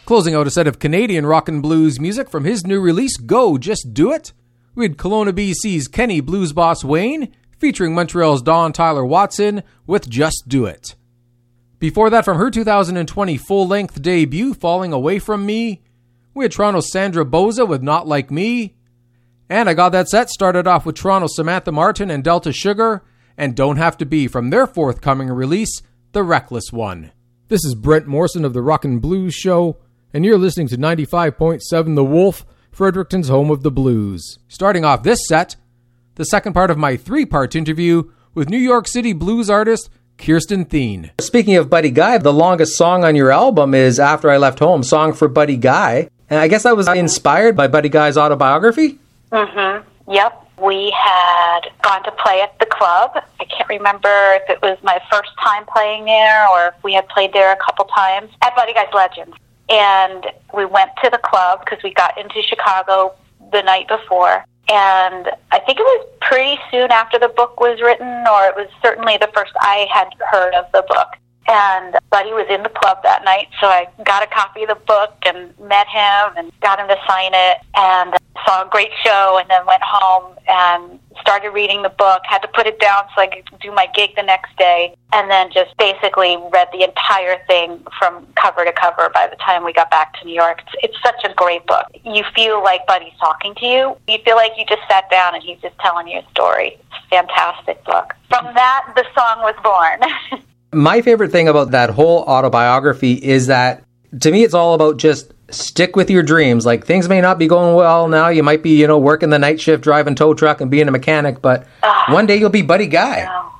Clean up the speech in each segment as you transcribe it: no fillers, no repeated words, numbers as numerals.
Closing out a set of Canadian rock and blues music from his new release, Go, Just Do It. We had Kelowna, BC's Kenny Blues Boss Wayne, featuring Montreal's Dawn Tyler Watson with Just Do It. Before that, from her 2020 full-length debut, Falling Away From Me, we had Toronto's Sandra Boza with Not Like Me. And I got that set started off with Toronto's Samantha Martin and Delta Sugar, and Don't Have to Be from their forthcoming release, The Reckless One. This is Brent Morrison of the Rock and Blues Show, and you're listening to 95.7 The Wolf, Fredericton's home of the blues. Starting off this set, the second part of my three-part interview with New York City blues artist Kirsten Thien. Speaking of Buddy Guy, the longest song on your album is After I Left Home, Song for Buddy Guy. And I guess that was inspired by Buddy Guy's autobiography? Mm-hmm. Yep. We had gone to play at the club. I can't remember if it was my first time playing there or if we had played there a couple times at Buddy Guy's Legends. And we went to the club because we got into Chicago the night before. And I think it was pretty soon after the book was written, or it was certainly the first I had heard of the book. And Buddy was in the club that night, so I got a copy of the book and met him and got him to sign it and saw a great show and then went home and started reading the book, had to put it down so I could do my gig the next day, and then just basically read the entire thing from cover to cover by the time we got back to New York. It's such a great book. You feel like Buddy's talking to you. You feel like you just sat down and he's just telling you a story. It's a fantastic book. From that, the song was born. My favorite thing about that whole autobiography is that, to me, it's all about just stick with your dreams. Like, things may not be going well now. You might be, working the night shift, driving tow truck and being a mechanic, but one day you'll be Buddy Guy.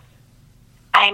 I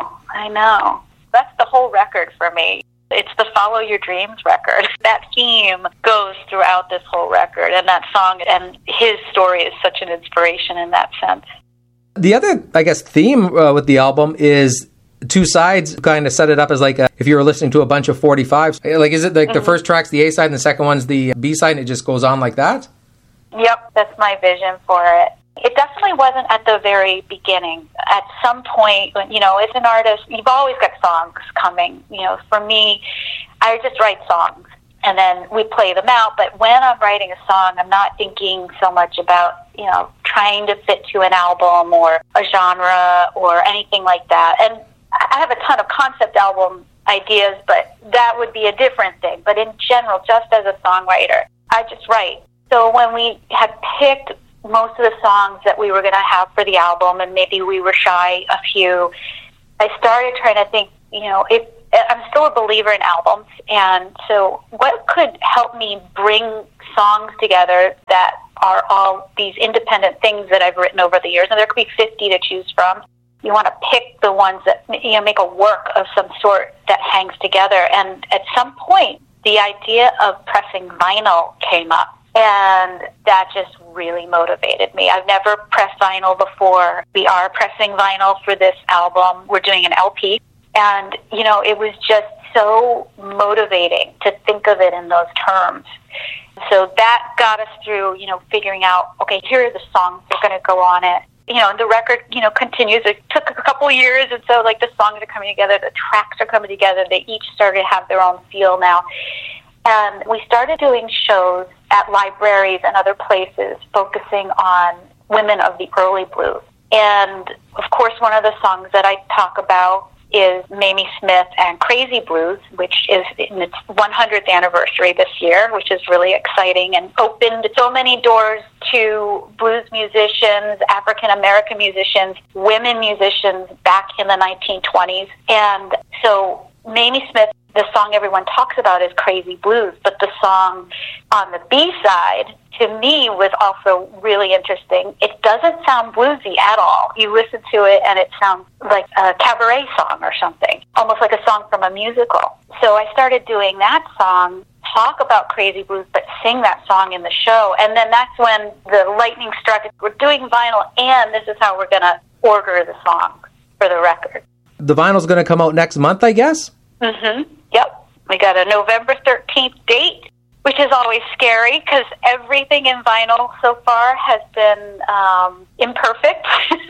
know. That's the whole record for me. It's the Follow Your Dreams record. That theme goes throughout this whole record, and that song and his story is such an inspiration in that sense. The other, I guess, theme with the album is two sides. Kind of set it up as like if you were listening to a bunch of 45s. Like, is it like the first track's the A side and the second one's the B side, and it just goes on like that? Yep, that's my vision for it. It definitely wasn't at the very beginning. At some point, as an artist, you've always got songs coming. For me, I just write songs and then we play them out. But when I'm writing a song, I'm not thinking so much about, trying to fit to an album or a genre or anything like that. And I have a ton of concept album ideas, but that would be a different thing. But in general, just as a songwriter, I just write. So when we had picked most of the songs that we were going to have for the album, and maybe we were shy a few, I started trying to think, if I'm still a believer in albums, and so what could help me bring songs together that are all these independent things that I've written over the years, and there could be 50 to choose from. You want to pick the ones that make a work of some sort that hangs together. And at some point, the idea of pressing vinyl came up, and that just really motivated me. I've never pressed vinyl before. We are pressing vinyl for this album. We're doing an LP. And, it was just so motivating to think of it in those terms. So that got us through, figuring out, okay, here are the songs that are going to go on it. The record, continues. It took a couple years, and so, the songs are coming together, the tracks are coming together. They each started to have their own feel now. And we started doing shows at libraries and other places focusing on women of the early blues. And, of course, one of the songs that I talk about is Mamie Smith and Crazy Blues, which is in its 100th anniversary this year, which is really exciting and opened so many doors to blues musicians, African-American musicians, women musicians back in the 1920s. And so Mamie Smith, the song everyone talks about is Crazy Blues, but the song on the B-side, to me, was also really interesting. It doesn't sound bluesy at all. You listen to it and it sounds like a cabaret song or something, almost like a song from a musical. So I started doing that song, talk about Crazy Blues, but sing that song in the show. And then that's when the lightning struck. We're doing vinyl, and this is how we're going to order the songs for the record. The vinyl's going to come out next month, I guess? Mm-hmm. Yep. We got a November 13th date. which is always scary because everything in vinyl so far has been imperfect.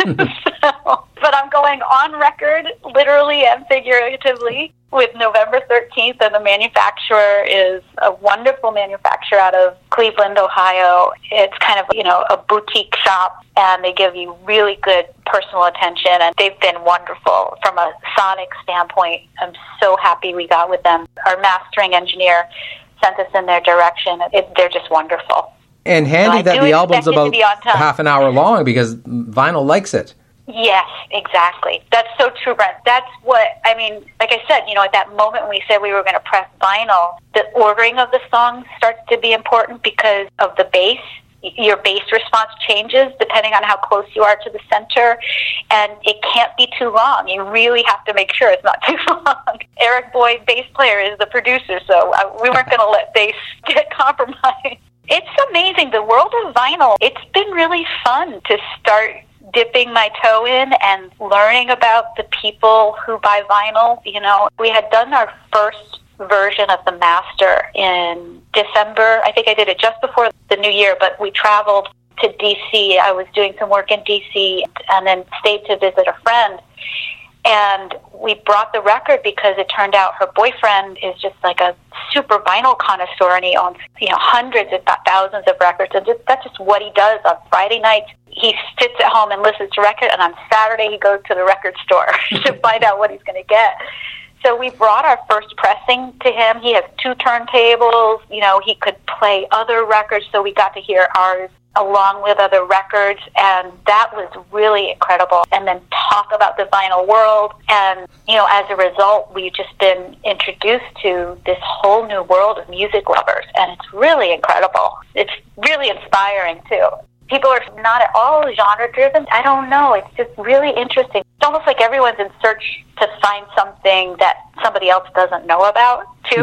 But I'm going on record, literally and figuratively, with November 13th, and the manufacturer is a wonderful manufacturer out of Cleveland, Ohio. It's kind of, a boutique shop, and they give you really good personal attention, and they've been wonderful from a sonic standpoint. I'm so happy we got with them. Our mastering engineer sent us in their direction. They're just wonderful. And handy that the album's about half an hour long because vinyl likes it. Yes, exactly. That's so true, Brent. That's what, like I said, at that moment when we said we were going to press vinyl, the ordering of the songs starts to be important because of the bass. Your bass response changes depending on how close you are to the center, and it can't be too long. You really have to make sure it's not too long. Eric Boyd, bass player, is the producer, so we weren't going to let bass get compromised. It's amazing. The world of vinyl, it's been really fun to start dipping my toe in and learning about the people who buy vinyl. We had done our first version of the master in December. I think I did it just before the new year, but we traveled to D.C. I was doing some work in D.C. and then stayed to visit a friend. And we brought the record because it turned out her boyfriend is just like a super vinyl connoisseur, and he owns, hundreds, if not thousands of records. And that's just what he does on Friday nights. He sits at home and listens to records, and on Saturday he goes to the record store to find out what he's going to get. So we brought our first pressing to him. He has 2 turntables. He could play other records, so we got to hear ours along with other records, and that was really incredible. And then talk about the vinyl world, and as a result, we've just been introduced to this whole new world of music lovers, and it's really incredible. It's really inspiring too. People are not at all genre driven. I don't know. It's just really interesting. It's almost like everyone's in search to find something that somebody else doesn't know about too.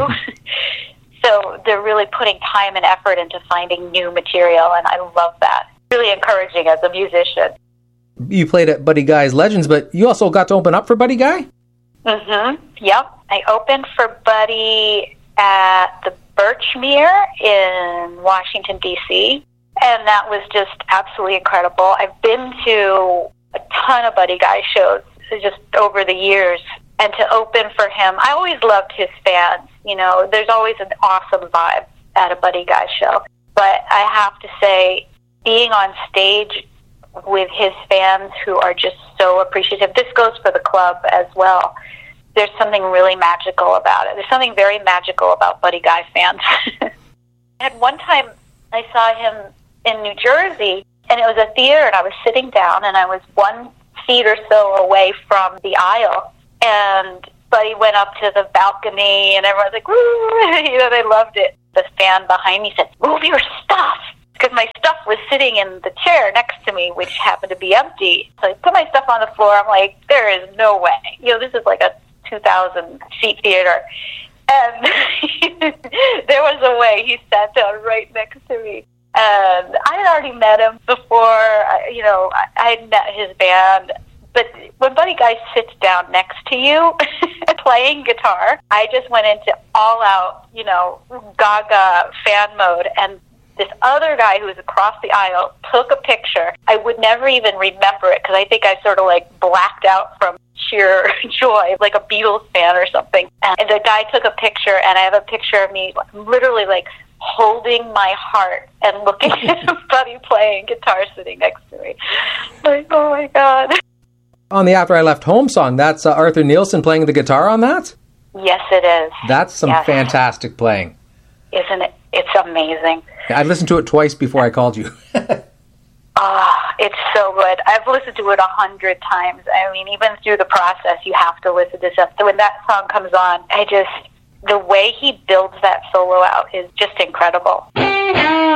So they're really putting time and effort into finding new material, and I love that. Really encouraging as a musician. You played at Buddy Guy's Legends, but you also got to open up for Buddy Guy? Mm-hmm. Yep. I opened for Buddy at the Birchmere in Washington, D.C., and that was just absolutely incredible. I've been to a ton of Buddy Guy shows just over the years, and to open for him, I always loved his fans. There's always an awesome vibe at a Buddy Guy show. But I have to say, being on stage with his fans who are just so appreciative, this goes for the club as well, there's something really magical about it. There's something very magical about Buddy Guy fans. At one time, I saw him in New Jersey, and it was a theater, and I was sitting down, and I was 1 seat or so away from the aisle, and Buddy went up to the balcony, and everyone's like, woo! They loved it. The fan behind me said, move your stuff, because my stuff was sitting in the chair next to me, which happened to be empty. So I put my stuff on the floor. I'm like, there is no way. This is like a 2,000-seat theater. And there was a way. He sat down right next to me. And I had already met him before. I had met his band. But when Buddy Guy sits down next to you playing guitar, I just went into all-out, gaga fan mode. And this other guy who was across the aisle took a picture. I would never even remember it because I think I sort of blacked out from sheer joy, like a Beatles fan or something. And the guy took a picture, and I have a picture of me literally holding my heart and looking at Buddy playing guitar sitting next to me. Oh my God. On the After I Left Home song, that's Arthur Nielsen playing the guitar on that? Yes, it is. That's some fantastic playing. Isn't it? It's amazing. I listened to it twice before I called you. It's so good. I've listened to it 100 times. Even through the process, you have to listen to stuff. So when that song comes on, the way he builds that solo out is just incredible.